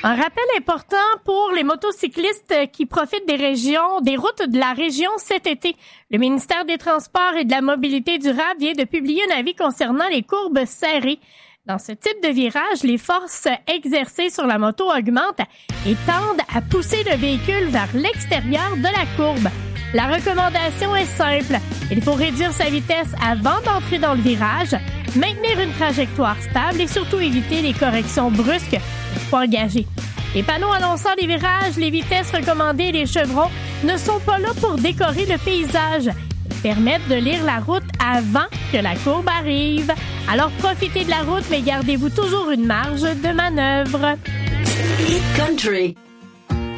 Un rappel important pour les motocyclistes qui profitent des routes de la région cet été. Le ministère des Transports et de la Mobilité durable vient de publier un avis concernant les courbes serrées. Dans ce type de virage, les forces exercées sur la moto augmentent et tendent à pousser le véhicule vers l'extérieur de la courbe. La recommandation est simple. Il faut réduire sa vitesse avant d'entrer dans le virage, maintenir une trajectoire stable et surtout éviter les corrections brusques une fois engagé. Les panneaux annonçant les virages, les vitesses recommandées et les chevrons ne sont pas là pour décorer le paysage. Ils permettent de lire la route avant que la courbe arrive. Alors profitez de la route, mais gardez-vous toujours une marge de manœuvre. Hit Country.